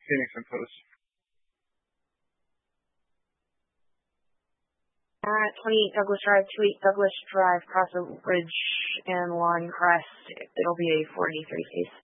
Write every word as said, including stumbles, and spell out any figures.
Phoenix and Post. At twenty-eight Douglas Drive, twenty-eight Douglas Drive, Cross Ridge and Lawn Crest, it'll be a four eighty-three case.